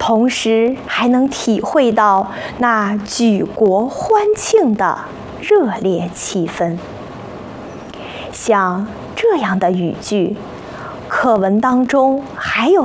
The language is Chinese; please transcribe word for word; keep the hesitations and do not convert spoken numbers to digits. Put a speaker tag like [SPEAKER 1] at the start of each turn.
[SPEAKER 1] 同时还能体会到那举国欢庆的热烈气氛。像这样的语句，课文当中还有